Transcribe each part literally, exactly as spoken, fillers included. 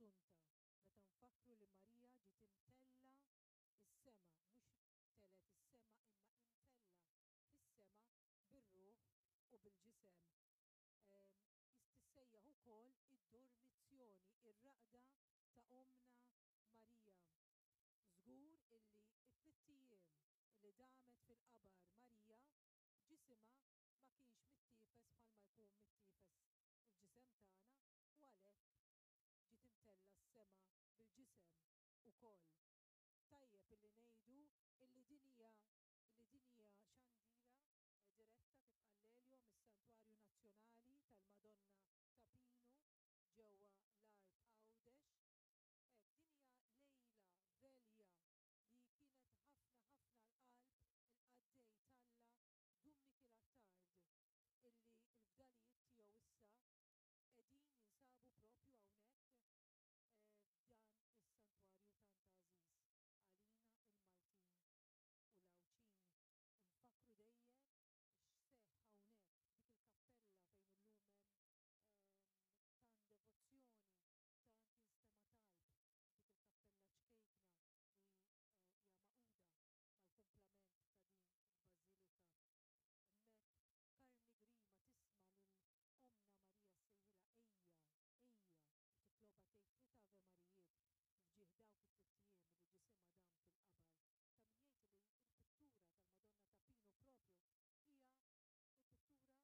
l-Assunta, meta nfakru li Marija ġiet imtella is-sema, mhux telet is-sema imma imtella fis-sema bir-ruħ u bil-ġisem. Jistissejjaħ ukoll id-dormizzjoni, ir-raqda ta' Omna Marija. Żgur illi t-tliet ijiem li damet fil-qabar Marija ġisimha ma kienx mittiefes bħalma jkun mittiefes il-ġisem tagħna u għalhekk ġiet imtella s-sema bil-ġisem ukoll. Tajjeb illi ngħidu illi din hija illi din hija xandira diretta kif qal Lelio mis-Santwarju Nazzjonali tal-Madonna ta' Pinu ġewwa l-Art Għawdex. Hekk din hija lejla velja li kienet ħafna ħafna l-qalb il-qaddej Talla Dummi Kilattard illi l-fdalijiet tiegħu issa qegħdin jinsabu propju hawnhekk f'dan is-santwarju tant għażiż għalina il-Maltin u l-Awċin. Infakru dejjem x'seħħ hawnhekk f'dik il-kappella fejn illum hemm tant devozzjoni, tant jinstema' talb, dik il-kappella ċkejkna li hija maquda mal-kumplament ta' din il-Bażilika. Hemmhekk karni grima tisma' lil Omna Marija sejħilha ejja, ejja u titlobha tgħid tliet Ave Marijiet fġieħ dawk it-tliet ijiem li ġisimha dam fil-qabar. Ta' min jgħid li l-pittura tal-Madonna ta' Pinu propju hija l-pittura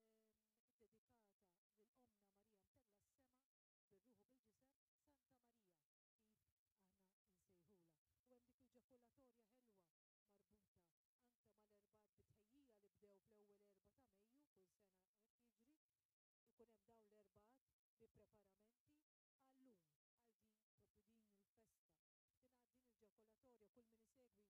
dedikata lil Omna Marija mtella s-sema bir-ruħ u bil-ġisem Santa Marija kif aħna nsejħula. U hemm dik il-ġakulatorja ħelwa marbuta anke mal-erbad bitħejjija li bdew fl-ewwel erba' ta' Mejju kull sena hekk jiġri, ikun hemm dawn l-erbad bi preparamenti għallum għal din propju din il-festa. Tingħad din il-ġakulatorja kull min isegwi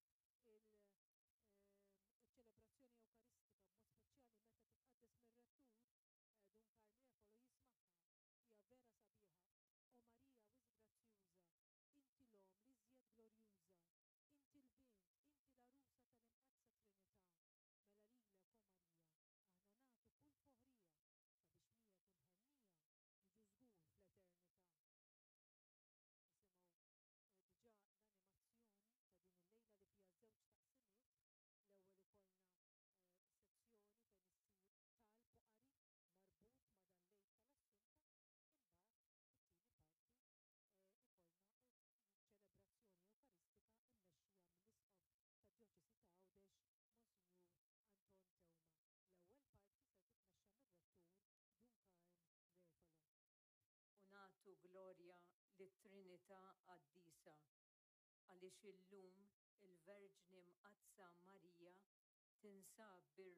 il-ċelebrazzjoni Ewkaristika b'mod speċjali meta titqaddes mir-rettur Dun Karnefalo jismagħha. Hija vera sabiħa. O Marija wis grazzjuża, inti l-om li żjed glorjuża, inti l-bint, inti l-arusa tal-imqazza Trinità. Mela lilek o Marija, aħna nagħtu kull foħrija sabiex miegħek imħennija niġu żgur fl-eternità. Nisimgħu diġà l-animazzjoni ta' din il-lejla li fiha żewġ taqsimiet. L-ewwel ikollna sezzjoni fejn issir talb u qari marbut ma' dan l-Għid tal-Assunta, imbagħad it-tieni parti ikollna ċelebrazzjoni Ewkaristika mmexxija mill-Isqof tad-Djoċesi ta' Għawdex Monsinjur Anton Tewma. L-ewwel parti se titmexxa mir-Rettur Dun Karnefalo. U nagħtu glorja lit-Trinità Qaddisa għaliex illum il-Verġni Mqazza Marija tinsab bir